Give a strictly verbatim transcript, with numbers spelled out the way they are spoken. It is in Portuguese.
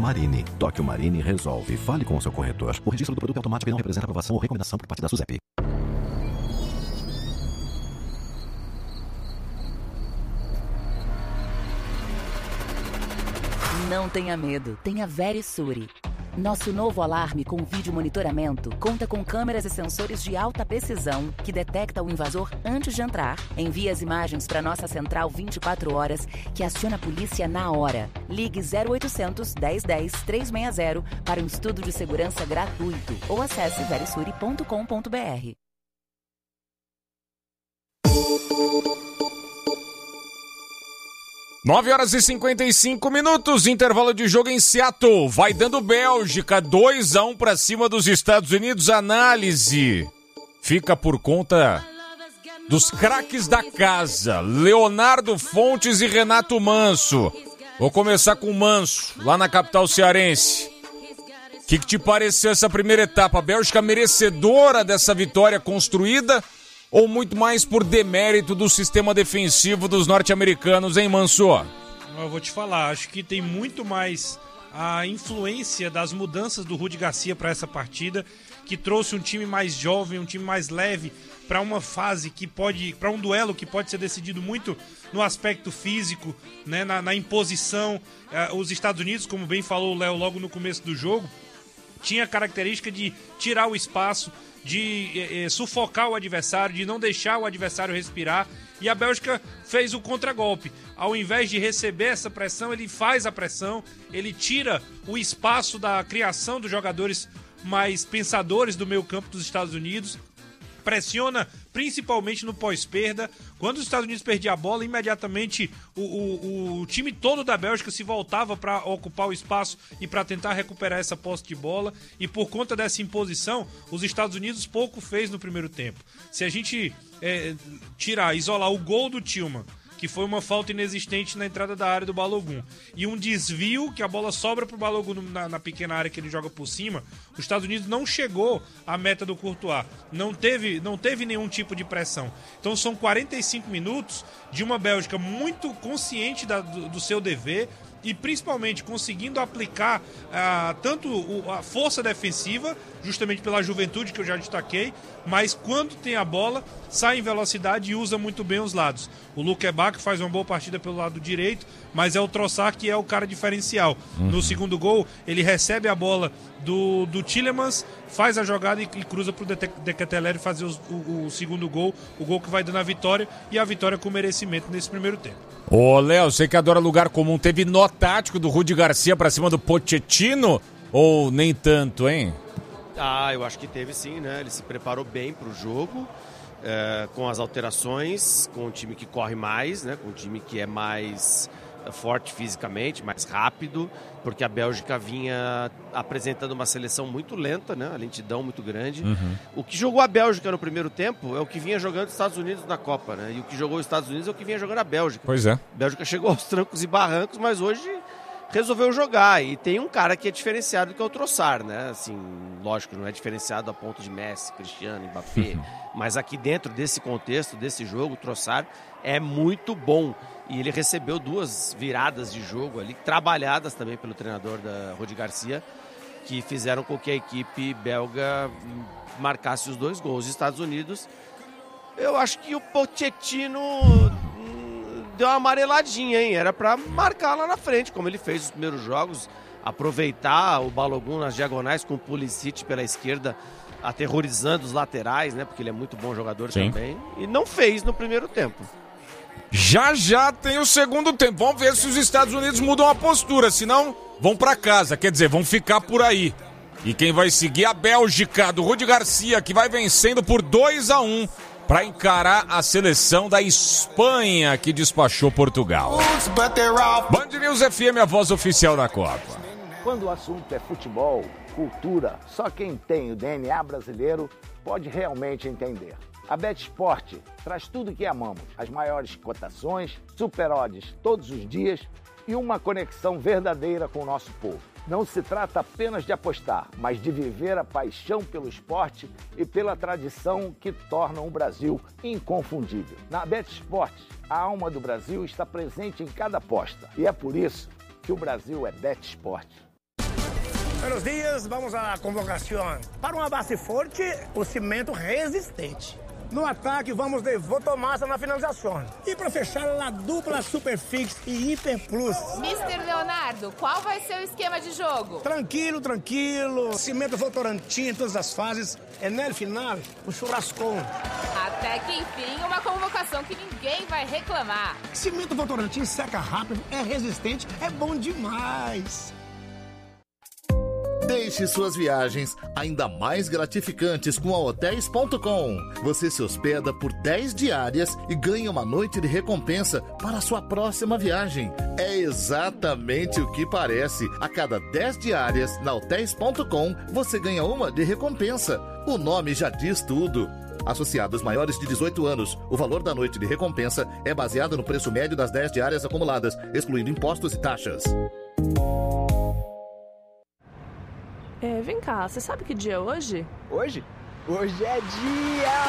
Marine. Tóquio Marine resolve. Fale com o seu corretor. O registro do produto é automático e não representa aprovação ou recomendação por parte da SUSEP. Não tenha medo, tenha Verisure. Nosso novo alarme com vídeo monitoramento conta com câmeras e sensores de alta precisão que detecta o invasor antes de entrar. Envia as imagens para nossa central vinte e quatro horas, que aciona a polícia na hora. Ligue zero oitocentos, dez dez, trezentos e sessenta para um estudo de segurança gratuito ou acesse verisure ponto com ponto br. nove horas e cinquenta e cinco minutos, intervalo de jogo em Seattle. Vai dando Bélgica, dois a um para cima dos Estados Unidos. Análise fica por conta dos craques da casa, Leonardo Fontes e Renato Manso. Vou começar com o Manso, lá na capital cearense. O que, que te pareceu essa primeira etapa? A Bélgica merecedora dessa vitória construída ou muito mais por demérito do sistema defensivo dos norte-americanos, hein, Manso? Eu vou te falar, acho que tem muito mais a influência das mudanças do Rudi Garcia para essa partida, que trouxe um time mais jovem, um time mais leve para uma fase que pode, para um duelo que pode ser decidido muito no aspecto físico, né, na, na imposição. Uh, os Estados Unidos, como bem falou o Léo logo no começo do jogo, tinha a característica de tirar o espaço, de eh, sufocar o adversário, de não deixar o adversário respirar, e a Bélgica fez o contragolpe. Ao invés de receber essa pressão, ele faz a pressão, ele tira o espaço da criação dos jogadores mais pensadores do meio campo dos Estados Unidos, pressiona principalmente no pós-perda. Quando os Estados Unidos perdiam a bola, imediatamente o, o, o time todo da Bélgica se voltava para ocupar o espaço e para tentar recuperar essa posse de bola, e por conta dessa imposição, os Estados Unidos pouco fez no primeiro tempo. Se a gente é, tirar, isolar o gol do Tillman, que foi uma falta inexistente na entrada da área do Balogun, e um desvio que a bola sobra pro Balogun na, na pequena área que ele joga por cima, os Estados Unidos não chegou à meta do Courtois, não teve, não teve nenhum tipo de pressão. Então são quarenta e cinco minutos de uma Bélgica muito consciente da, do, do seu dever, e principalmente conseguindo aplicar ah, tanto o, a força defensiva, justamente pela juventude que eu já destaquei, mas quando tem a bola, sai em velocidade e usa muito bem os lados. O Luke Backe faz uma boa partida pelo lado direito, mas é o Trossard que é o cara diferencial. Uhum. No segundo gol, ele recebe a bola do, do Tielemans, faz a jogada e, e cruza para o De Ketelaere fazer os, o, o segundo gol, o gol que vai dando a vitória, e a vitória com merecimento nesse primeiro tempo. Ô, Léo, você que adora lugar comum, teve nó tático do Rudi Garcia pra cima do Pochettino ou nem tanto, hein? Ah, eu acho que teve sim, né? Ele se preparou bem pro jogo, é, com as alterações, com um time que corre mais, né? Com um time que é mais forte fisicamente, mais rápido, porque a Bélgica vinha apresentando uma seleção muito lenta, né? A lentidão muito grande. Uhum. O que jogou a Bélgica no primeiro tempo é o que vinha jogando os Estados Unidos na Copa, né? E o que jogou os Estados Unidos é o que vinha jogando a Bélgica. Pois é. A Bélgica chegou aos trancos e barrancos, mas hoje resolveu jogar. E tem um cara que é diferenciado, que é o Trossard, né? Assim, lógico, não é diferenciado a ponto de Messi, Cristiano, Mbappé, uhum. Mas aqui dentro desse contexto, desse jogo, o Trossard é muito bom. E ele recebeu duas viradas de jogo ali, trabalhadas também pelo treinador da Rudi Garcia, que fizeram com que a equipe belga marcasse os dois gols. Os Estados Unidos, eu acho que o Pochettino deu uma amareladinha, hein? Era para marcar lá na frente, como ele fez os primeiros jogos, aproveitar o Balogun nas diagonais com o Pulisic pela esquerda, aterrorizando os laterais, né? Porque ele é muito bom jogador Sim. também. E não fez no primeiro tempo. Já já tem o segundo tempo. Vamos ver se os Estados Unidos mudam a postura. Senão, vão pra casa. Quer dizer, vão ficar por aí. E quem vai seguir? A Bélgica, do Rudi Garcia, que vai vencendo por dois a um para encarar a seleção da Espanha, que despachou Portugal. Band News F M, a voz oficial da Copa. Quando o assunto é futebol, cultura, só quem tem o D N A brasileiro pode realmente entender. A BetSport traz tudo o que amamos, as maiores cotações, super odds todos os dias e uma conexão verdadeira com o nosso povo. Não se trata apenas de apostar, mas de viver a paixão pelo esporte e pela tradição que tornam o Brasil inconfundível. Na BetSport, a alma do Brasil está presente em cada aposta e é por isso que o Brasil é BetSport. Buenos dias, vamos à convocação. Para uma base forte, o cimento resistente. No ataque, vamos de Votomassa na finalização. E para fechar, a dupla Superfix e Hiper Plus. mister Leonardo, qual vai ser o esquema de jogo? Tranquilo, tranquilo. Cimento Votorantim em todas as fases. E no final, o churrascão. Até que enfim, uma convocação que ninguém vai reclamar. Cimento Votorantim seca rápido, é resistente, é bom demais. Deixe suas viagens ainda mais gratificantes com a hotéis ponto com. Você se hospeda por dez diárias e ganha uma noite de recompensa para a sua próxima viagem. É exatamente o que parece. A cada dez diárias na hotéis ponto com, você ganha uma de recompensa. O nome já diz tudo. Associados maiores de dezoito anos, o valor da noite de recompensa é baseado no preço médio das dez diárias acumuladas, excluindo impostos e taxas. É, vem cá, você sabe que dia é hoje? Hoje? Hoje é dia...